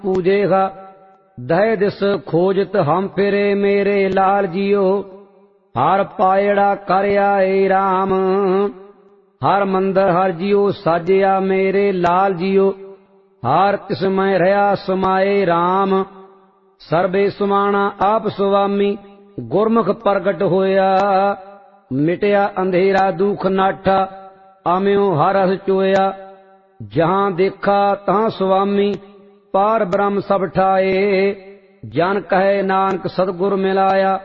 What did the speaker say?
पूजेगा। दह दिस खोजत हम फिरे मेरे लाल जियो, हर पायड़ा कर आए राम। हर मंदिर हर जियो साजिया मेरे लाल जियो, हर तिसमय रहा समाए राम। सर्वे सुमाना आप सुवामी गुरमुख प्रगट होया, मिटया अंधेरा दुख नाठा आम्यो हर रस चोया। जहां देखा तहां सुवामी पार ब्रह्म सब ठाए, जन कहे नानक सतगुर मिलाया।